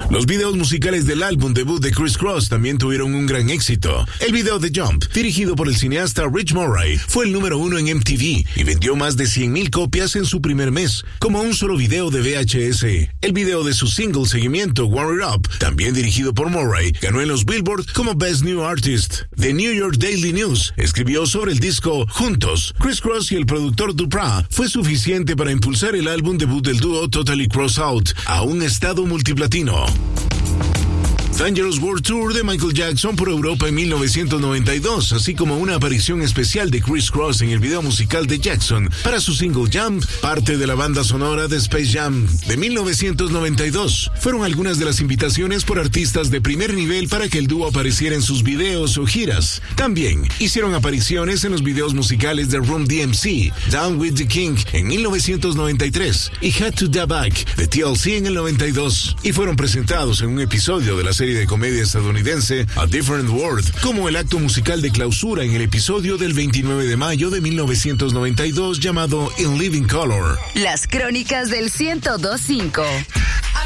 Los videos musicales del álbum debut de Criss Cross también tuvieron un gran éxito. El video de Jump, dirigido por el cineasta Rich Murray, fue el número 1 en MTV y vendió más de 100,000 copias en su primer mes, como un solo video de VHS. El video de su single seguimiento, Warm It Up, también dirigido por Murray, ganó en los Billboard como Best New Artist. The New York Daily News escribió sobre el disco Juntos. Criss Cross y el productor Duprat fue suficiente para impulsar el álbum debut del dúo Totally Cross Out a un estado multiplatino. Dangerous World Tour de Michael Jackson por Europa en 1992, así como una aparición especial de Criss Cross en el video musical de Jackson para su single Jump, parte de la banda sonora de Space Jam de 1992. Fueron algunas de las invitaciones por artistas de primer nivel para que el dúo apareciera en sus videos o giras. También hicieron apariciones en los videos musicales de Run DMC, Down with the King en 1993 y Had to Die Back de TLC en el 92, y fueron presentados en un episodio de la serie de comedia estadounidense A Different World, como el acto musical de clausura en el episodio del 29 de mayo de 1992 llamado In Living Color. Las crónicas del 102.5.